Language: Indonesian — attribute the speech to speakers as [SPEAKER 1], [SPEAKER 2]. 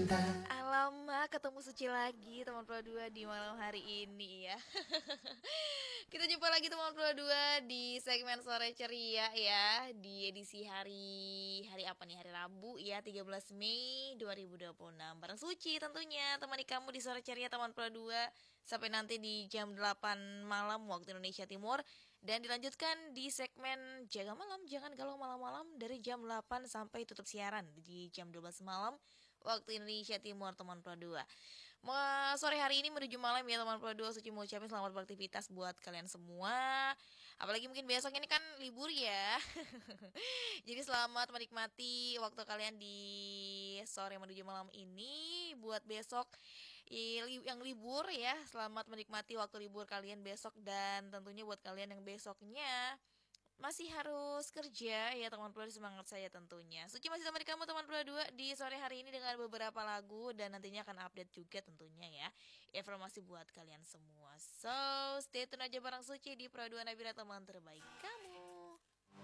[SPEAKER 1] Alamak, ketemu Suci lagi teman Pro 2 di malam hari ini ya. Kita jumpa lagi teman Pro 2 di segmen Sore Ceria ya, di edisi hari apa nih? Hari Rabu ya, 13 Mei 2026. Bareng Suci tentunya, temani kamu di Sore Ceria teman Pro 2 sampai nanti di jam 8 malam waktu Indonesia Timur, dan dilanjutkan di segmen Jaga Malam, Jangan Galau Malam-malam dari jam 8 sampai tutup siaran di jam 12 malam waktu Indonesia Timur teman Pro 2. Sore hari ini menuju malam ya teman Pro 2, Suci mau ucapin selamat beraktivitas buat kalian semua. Apalagi mungkin besok ini kan libur ya. Jadi selamat menikmati waktu kalian di sore menuju malam ini. Buat besok yang libur ya, selamat menikmati waktu libur kalian besok. Dan tentunya buat kalian yang besoknya masih harus kerja ya teman Pro, semangat saya tentunya. Suci masih sama di kamu teman Pro 2 di sore hari ini dengan beberapa lagu, dan nantinya akan update juga tentunya ya informasi buat kalian semua. So stay tune aja bareng Suci di Pro 2 Nabila, teman terbaik kamu.